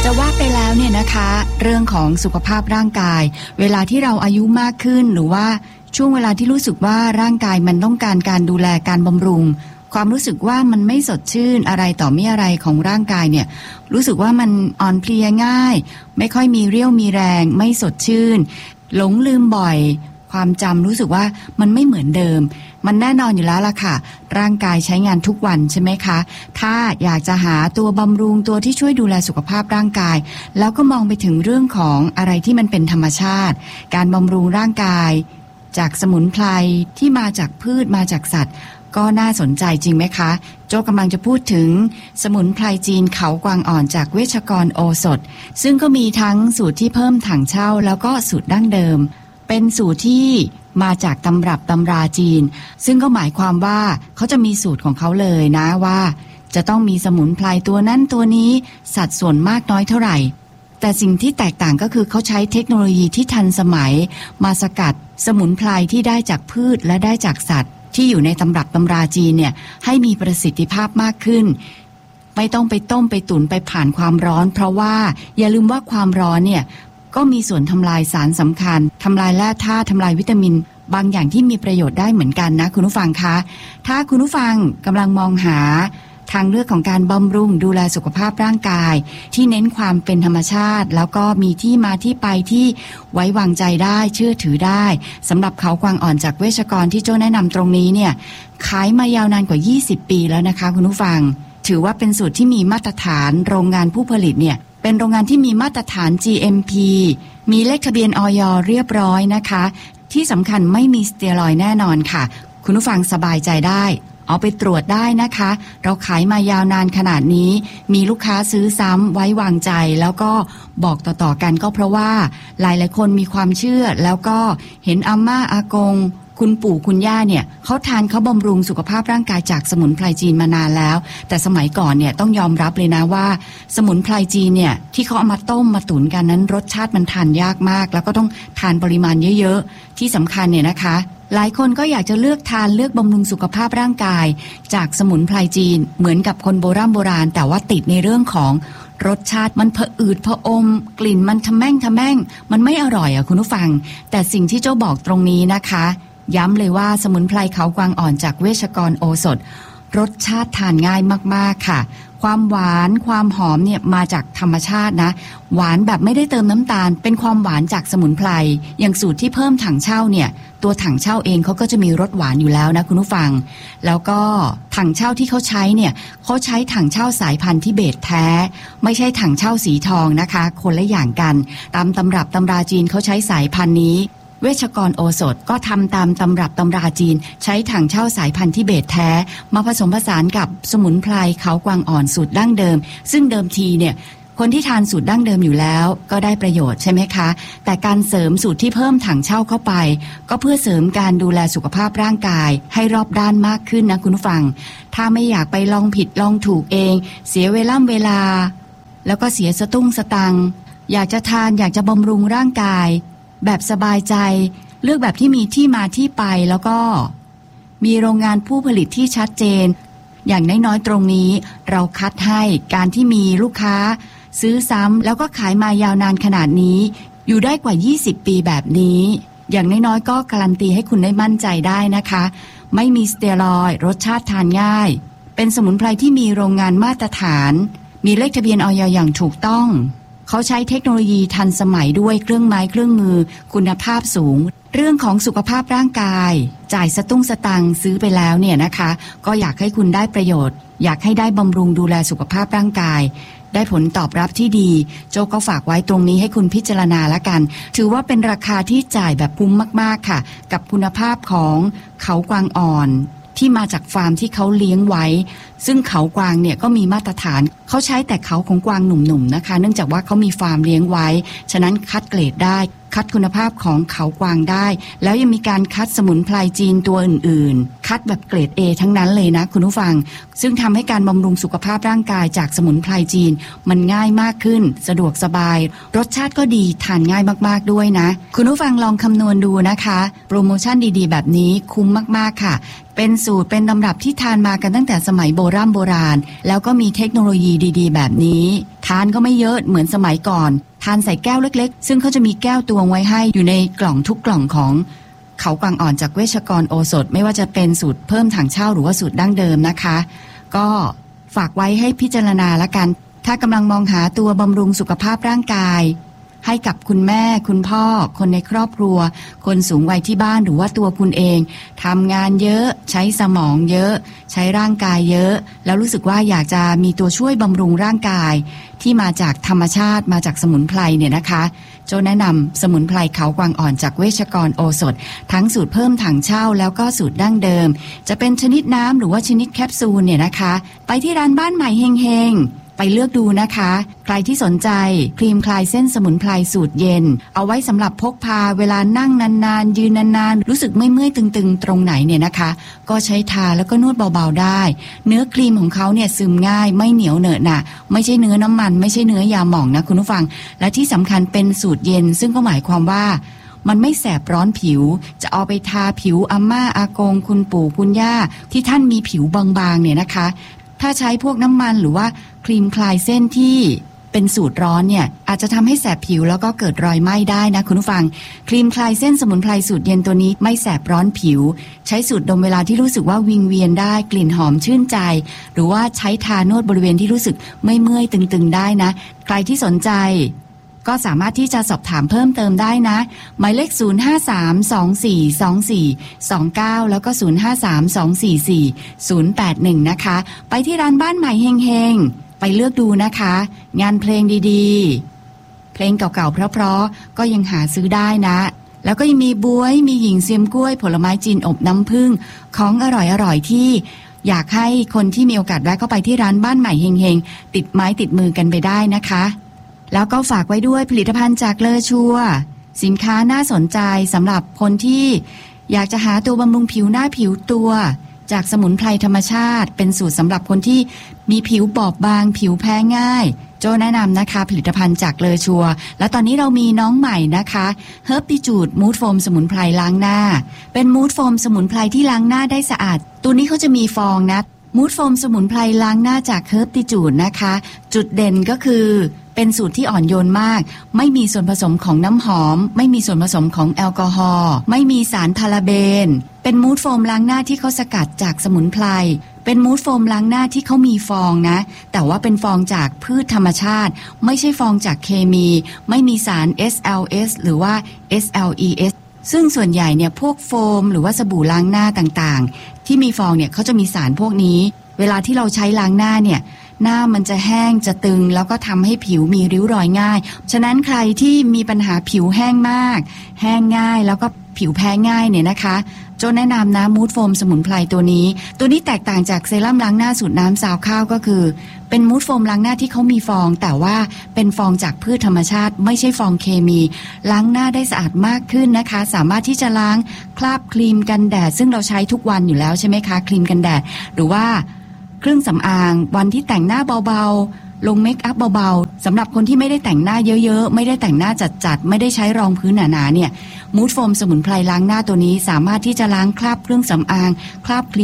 จะว่าไปแล้วเนี่ยนะคะเรื่องของสุขภาพร่างกายเวลาที่เราอายุมากขึ้นหรือว่าช่วงเวลาที่รู้สึกว่าร่างกายมันต้องการการดูแลการบำรุงความรู้สึกว่ามันไม่สดชื่นอะไรต่อมีอะไรของร่างกายเนี่ยรู้สึกว่ามันอ่อนเพลียง่ายไม่ค่อยมีเรี่ยวมีแรงไม่สดชื่นหลงลืมบ่อยความจำรู้สึกว่ามันไม่เหมือนเดิมมันแน่นอนอยู่แล้วล่ะค่ะร่างกายใช้งานทุกวันใช่ไหมคะถ้าอยากจะหาตัวบำรุงตัวที่ช่วยดูแลสุขภาพร่างกายแล้วก็มองไปถึงเรื่องของอะไรที่มันเป็นธรรมชาติการบำรุงร่างกายจากสมุนไพรที่มาจากพืชมาจากสัตว์ก็น่าสนใจจริงไหมคะโจ้กำลังจะพูดถึงสมุนไพรจีนเขากวางอ่อนจากเวชกรโอสถซึ่งก็มีทั้งสูตรที่เพิ่มถังเช่าแล้วก็สูตรดั้งเดิมเป็นสูตรที่มาจากตำรับตำราจีนซึ่งก็หมายความว่าเขาจะมีสูตรของเขาเลยนะว่าจะต้องมีสมุนไพรตัวนั้นตัวนี้สัดส่วนมากน้อยเท่าไหร่แต่สิ่งที่แตกต่างก็คือเขาใช้เทคโนโลยีที่ทันสมัยมาสกัดสมุนไพรที่ได้จากพืชและได้จากสัตว์ที่อยู่ในตำรับตำราจีนเนี่ยให้มีประสิทธิภาพมากขึ้นไม่ต้องไปต้มไปตุ๋นไปผ่านความร้อนเพราะว่าอย่าลืมว่าความร้อนเนี่ยก็มีส่วนทำลายสารสำคัญทำลายแร่ธาตุทำลายวิตามินบางอย่างที่มีประโยชน์ได้เหมือนกันนะคุณผู้ฟังคะถ้าคุณผู้ฟังกำลังมองหาทางเลือกของการบำรุงดูแลสุขภาพร่างกายที่เน้นความเป็นธรรมชาติแล้วก็มีที่มาที่ไปที่ไว้วางใจได้เชื่อถือได้สำหรับเขากวางอ่อนจากเวชกรที่โจ้แนะนำตรงนี้เนี่ยขายมายาวนานกว่า20ปีแล้วนะคะคุณผู้ฟังถือว่าเป็นสูตรที่มีมาตรฐานโรงงานผู้ผลิตเนี่ยเป็นโรงงานที่มีมาตรฐาน GMP มีเลขทะเบียนอย.เรียบร้อยนะคะที่สำคัญไม่มีสเตียรอยด์แน่นอนค่ะคุณผู้ฟังสบายใจได้เอาไปตรวจได้นะคะเราขายมายาวนานขนาดนี้มีลูกค้าซื้อซ้ำไว้วางใจแล้วก็บอกต่อๆกันก็เพราะว่าหลายๆคนมีความเชื่อแล้วก็เห็นอาม่าอากงคุณปู่คุณย่าเนี่ยเขาทานเขาบำรุงสุขภาพร่างกายจากสมุนไพรจีนมานานแล้วแต่สมัยก่อนเนี่ยต้องยอมรับเลยนะว่าสมุนไพรจีนเนี่ยที่เขาเอามาต้มมาตุ๋นกันนั้นรสชาติมันทานยากมากแล้วก็ต้องทานปริมาณเยอะๆที่สำคัญเนี่ยนะคะหลายคนก็อยากจะเลือกทานเลือกบำรุงสุขภาพร่างกายจากสมุนไพรจีนเหมือนกับคนโบราณแต่ว่าติดในเรื่องของรสชาติมันผะอืดผะอมกลิ่นมันทะแม่งมันไม่อร่อยคุณผู้ฟังแต่สิ่งที่โจ้บอกตรงนี้นะคะย้ำเลยว่าสมุนไพรเขากวางอ่อนจากเวชกรโอสถรสชาติทานง่ายมากๆค่ะความหวานความหอมเนี่ยมาจากธรรมชาตินะหวานแบบไม่ได้เติมน้ำตาลเป็นความหวานจากสมุนไพรอย่างสูตรที่เพิ่มถังเช่าเนี่ยตัวถังเช่าเองเขาก็จะมีรสหวานอยู่แล้วนะคุณผู้ฟังแล้วก็ถังเช่าที่เขาใช้เนี่ยเขาใช้ถังเช่าสายพันธุ์ทิเบตแท้ไม่ใช่ถังเช่าสีทองนะคะคนละอย่างกันตามตำรับตำราจีนเขาใช้สายพันธุ์นี้เวชกรโอสถก็ทำตามตำรับตำราจีนใช้ถังเช่าสายพันธุ์ทิเบตแท้มาผสมผสานกับสมุนไพรเขากวางอ่อนสูตรดั้งเดิมซึ่งเดิมทีเนี่ยคนที่ทานสูตรดั้งเดิมอยู่แล้วก็ได้ประโยชน์ใช่ไหมคะแต่การเสริมสูตรที่เพิ่มถังเช่าเข้าไปก็เพื่อเสริมการดูแลสุขภาพร่างกายให้รอบด้านมากขึ้นนะคุณผู้ฟังถ้าไม่อยากไปลองผิดลองถูกเองเสียเวลาแล้วก็เสียสตุ้งสตังอยากจะทานอยากจะบำรุงร่างกายแบบสบายใจเลือกแบบที่มีที่มาที่ไปแล้วก็มีโรงงานผู้ผลิตที่ชัดเจนอย่างน้อยๆตรงนี้เราคัดให้การที่มีลูกค้าซื้อซ้ำแล้วก็ขายมายาวนานขนาดนี้อยู่ได้กว่า20ปีแบบนี้อย่างน้อยๆก็การันตีให้คุณได้มั่นใจได้นะคะไม่มีสเตียรอยด์รสชาติทานง่ายเป็นสมุนไพรที่มีโรงงานมาตรฐานมีเลขทะเบียนอย.อย่างถูกต้องเขาใช้เทคโนโลยีทันสมัยด้วยเครื่องไม้เครื่องมือคุณภาพสูงเรื่องของสุขภาพร่างกายจ่ายสตุ้งสตังค์ซื้อไปแล้วเนี่ยนะคะก็อยากให้คุณได้ประโยชน์อยากให้ได้บำรุงดูแลสุขภาพร่างกายได้ผลตอบรับที่ดีโจก็ฝากไว้ตรงนี้ให้คุณพิจารณาละกันถือว่าเป็นราคาที่จ่ายแบบคุ้มมากๆค่ะกับคุณภาพของเขากวางอ่อนที่มาจากฟาร์มที่เขาเลี้ยงไว้ซึ่งเขากวางเนี่ยก็มีมาตรฐานเขาใช้แต่เขาของกวางหนุ่มๆนะคะเนื่องจากว่าเขามีฟาร์มเลี้ยงไว้ฉะนั้นคัดเกรดได้คัดคุณภาพของเขากวางได้แล้วยังมีการคัดสมุนไพรจีนตัวอื่นๆคัดแบบเกรด A ทั้งนั้นเลยนะคุณผู้ฟังซึ่งทำให้การบำรุงสุขภาพร่างกายจากสมุนไพรจีนมันง่ายมากขึ้นสะดวกสบายรสชาติก็ดีทานง่ายมากๆด้วยนะคุณผู้ฟังลองคำนวณดูนะคะโปรโมชั่นดีๆแบบนี้คุ้มมากๆค่ะเป็นสูตรเป็นตำรับที่ทานมากันตั้งแต่สมัยโบราณแล้วก็มีเทคโนโลยีดีๆแบบนี้ทานก็ไม่เยอะเหมือนสมัยก่อนทานใส่แก้วเล็กๆซึ่งเขาจะมีแก้วตวงไว้ให้อยู่ในกล่องทุกกล่องของเขากวางอ่อนจากเวชกรโอสถไม่ว่าจะเป็นสูตรเพิ่มถังเช่าหรือว่าสูตรดั้งเดิมนะคะก็ฝากไว้ให้พิจารณาละกันถ้ากำลังมองหาตัวบำรุงสุขภาพร่างกายให้กับคุณแม่คุณพ่อคนในครอบครัวคนสูงวัยที่บ้านหรือว่าตัวคุณเองทำงานเยอะใช้สมองเยอะใช้ร่างกายเยอะแล้วรู้สึกว่าอยากจะมีตัวช่วยบำรุงร่างกายที่มาจากธรรมชาติมาจากสมุนไพรเนี่ยนะคะโจแนะนำสมุนไพรเขากวางอ่อนจากเวชกรโอสถทั้งสูตรเพิ่มถังเช่าแล้วก็สูตรดั้งเดิมจะเป็นชนิดน้ำหรือว่าชนิดแคปซูลเนี่ยนะคะไปที่ร้านบ้านใหม่เฮงไปเลือกดูนะคะใครที่สนใจครีมคลายเส้นสมุนไพรสูตรเย็นเอาไว้สำหรับพกพาเวลานั่งนานๆยืนนานๆรู้สึกไม่เมื่อยตึงๆตรงไหนเนี่ยนะคะก็ใช้ทาแล้วก็นวดเบาๆได้เนื้อครีมของเขาเนี่ยซึมง่ายไม่เหนียวเหนอะหนะไม่ใช่เนื้อน้ำมันไม่ใช่เนื้อยาหม่องนะคุณผู้ฟังและที่สำคัญเป็นสูตรเย็นซึ่งก็หมายความว่ามันไม่แสบร้อนผิวจะเอาไปทาผิวอาม่าอากงคุณปู่คุณย่าที่ท่านมีผิวบางๆเนี่ยนะคะถ้าใช้พวกน้ำมันหรือว่าครีมคลายเส้นที่เป็นสูตรร้อนเนี่ยอาจจะทำให้แสบผิวแล้วก็เกิดรอยไหม้ได้นะคุณผู้ฟังครีมคลายเส้นสมุนไพรสูตรเย็นตัวนี้ไม่แสบร้อนผิวใช้สูตรดมเวลาที่รู้สึกว่าวิงเวียนได้กลิ่นหอมชื่นใจหรือว่าใช้ทานวดบริเวณที่รู้สึกไม่เมื่อยตึงๆได้นะใครที่สนใจก็สามารถที่จะสอบถามเพิ่มเติมได้นะหมายเลข0532424229แล้วก็0532444081นะคะไปที่ร้านบ้านใหม่เฮงๆไปเลือกดูนะคะงานเพลงดีๆเพลงเก่าๆเพราะๆก็ยังหาซื้อได้นะแล้วก็ยังมีบ๊วยมีหญิงเซียมกล้วยผลไม้จีนอบน้ำผึ้งของอร่อยๆที่อยากให้คนที่มีโอกาสแวะเข้าไปที่ร้านบ้านใหม่เฮงๆติดไม้ติดมือกันไปได้นะคะแล้วก็ฝากไว้ด้วยผลิตภัณฑ์จากเลอชัวสินค้าน่าสนใจสำหรับคนที่อยากจะหาตัวบำรุงผิวหน้าผิวตัวจากสมุนไพรธรรมชาติเป็นสูตรสำหรับคนที่มีผิวบอบบางผิวแพ้ง่ายโจแนะนำนะคะผลิตภัณฑ์จากเลอชัวและตอนนี้เรามีน้องใหม่นะคะเฮิร์บติจูดมูดโฟมสมุนไพรล้างหน้าเป็นมูดโฟมสมุนไพรที่ล้างหน้าได้สะอาดตัวนี้เขาจะมีฟองนะมูดโฟมสมุนไพรล้างหน้าจากเฮิร์บติจูดนะคะจุดเด่นก็คือเป็นสูตรที่อ่อนโยนมากไม่มีส่วนผสมของน้ำหอมไม่มีส่วนผสมของแอลกอฮอล์ไม่มีสารพาราเบนเป็นมูดโฟมล้างหน้าที่เขาสกัดจากสมุนไพรเป็นมูดโฟมล้างหน้าที่เขามีฟองนะแต่ว่าเป็นฟองจากพืชธรรมชาติไม่ใช่ฟองจากเคมีไม่มีสาร SLS หรือว่า SLES ซึ่งส่วนใหญ่เนี่ยพวกโฟมหรือว่าสบู่ล้างหน้าต่างๆที่มีฟองเนี่ยเขาจะมีสารพวกนี้เวลาที่เราใช้ล้างหน้าเนี่ยหน้ามันจะแห้งจะตึงแล้วก็ทำให้ผิวมีริ้วรอยง่ายฉะนั้นใครที่มีปัญหาผิวแห้งมากแห้งง่ายแล้วก็ผิวแพ้ง่ายเนี่ยนะคะโจแนะนำนะมูดโฟมสมุนไพรตัวนี้แตกต่างจากเซรั่มล้างหน้าสูตรน้ำซาวข้าวก็คือเป็นมูดโฟมล้างหน้าที่เขามีฟองแต่ว่าเป็นฟองจากพืชธรรมชาติไม่ใช่ฟองเคมีล้างหน้าได้สะอาดมากขึ้นนะคะสามารถที่จะล้างคราบครีมกันแดดซึ่งเราใช้ทุกวันอยู่แล้วใช่ไหมคะครีมกันแดดหรือว่าเครื่องสำอางวันที่แต่งหน้าเบาๆลงเมคอัพเบาๆสำหรับคนที่ไม่ได้แต่งหน้าเยอะๆไม่ได้แต่งหน้าจัดๆไม่ได้ใช้รองพื้นหนาๆเนี่ยมูดโฟมสมุนไพรล้างหน้าตัวนี้สามารถที่จะล้างคราบเครื่องสำอางคราบครีม